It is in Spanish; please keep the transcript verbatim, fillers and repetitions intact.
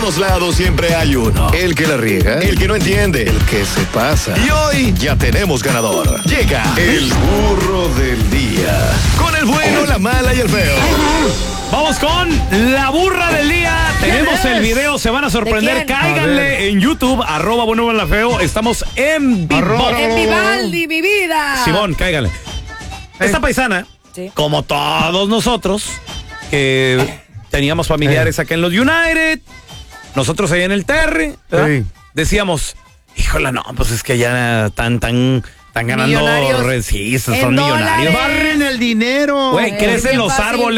todos lados siempre hay uno. El que la riega, el que no entiende, el que se pasa. Y hoy ya tenemos ganador. Llega el burro del día. Con el bueno, la mala y el feo. Vamos con la burra del día. Tenemos el video, se van a sorprender. Cáiganle en YouTube, arroba bueno, la feo. Estamos en vivo. En Vivaldi, mi vida. Simón, cáiganle. Esta paisana, sí, como todos nosotros, que teníamos familiares acá en los United, nosotros allá en el Terry, sí, decíamos, híjola, no, pues es que ya tan, tan... Están ganando, sí, son millonarios. Barren el dinero. Güey, crecen los árboles.